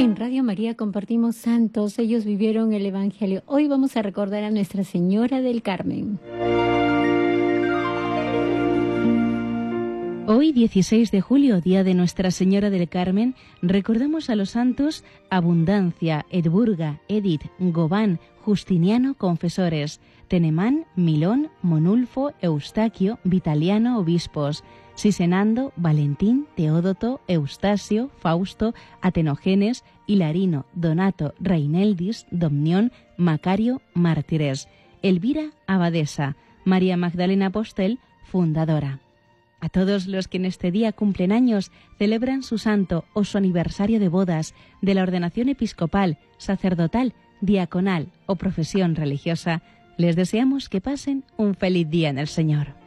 En Radio María compartimos santos, ellos vivieron el Evangelio. Hoy vamos a recordar a Nuestra Señora del Carmen. Hoy, 16 de julio, día de Nuestra Señora del Carmen, recordamos a los santos Abundancia, Edburga, Edith, Gobán, Justiniano, confesores, Tenemán, Milón, Monulfo, Eustaquio, Vitaliano, obispos, Sisenando, Valentín, Teódoto, Eustasio, Fausto, Atenogenes, Hilarino, Donato, Reineldis, Domnión, Macario, mártires, Elvira, abadesa, María Magdalena Postel, fundadora. A todos los que en este día cumplen años, celebran su santo o su aniversario de bodas, de la ordenación episcopal, sacerdotal, diaconal o profesión religiosa, les deseamos que pasen un feliz día en el Señor.